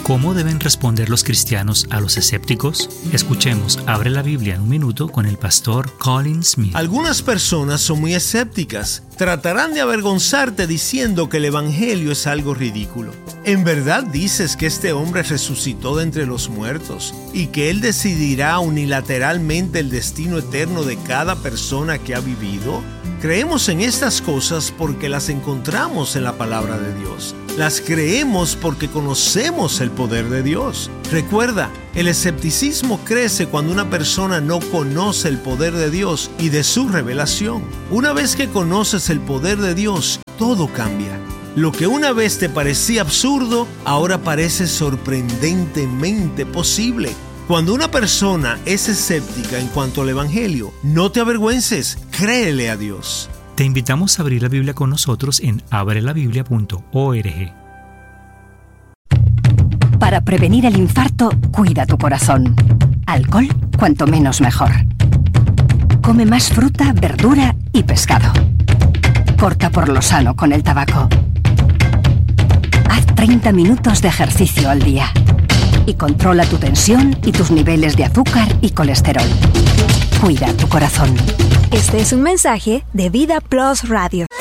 ¿Cómo deben responder los cristianos a los escépticos? Escuchemos Abre la Biblia en un minuto con el pastor Colin Smith. Algunas personas son muy escépticas. Tratarán de avergonzarte diciendo que el evangelio es algo ridículo. ¿En verdad dices que este hombre resucitó de entre los muertos y que él decidirá unilateralmente el destino eterno de cada persona que ha vivido? Creemos en estas cosas porque las encontramos en la palabra de Dios. Las creemos porque conocemos el poder de Dios. Recuerda, el escepticismo crece cuando una persona no conoce el poder de Dios y de su revelación. Una vez que conoces el poder de Dios, todo cambia. Lo que una vez te parecía absurdo, ahora parece sorprendentemente posible. Cuando una persona es escéptica en cuanto al evangelio, no te avergüences, créele a Dios. Te invitamos a abrir la Biblia con nosotros en abrelabiblia.org. Para prevenir el infarto, cuida tu corazón. Alcohol, cuanto menos mejor. Come más fruta, verdura y pescado. Corta por lo sano con el tabaco. Haz 30 minutos de ejercicio al día. Y controla tu tensión y tus niveles de azúcar y colesterol. Cuida tu corazón. Este es un mensaje de Vida Plus Radio.